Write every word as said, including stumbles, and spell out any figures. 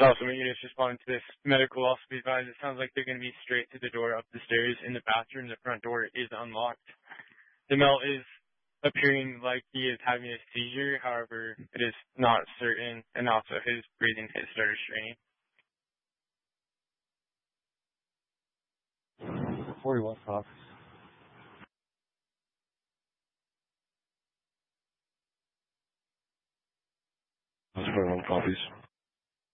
Also, my unit's responding to this. Medical also be advised. It sounds like they're going to be straight to the door up the stairs in the bathroom. The front door is unlocked. The male is appearing like he is having a seizure. However, it is not certain, and also his breathing has started straining. forty-one copies. That's forty-one copies.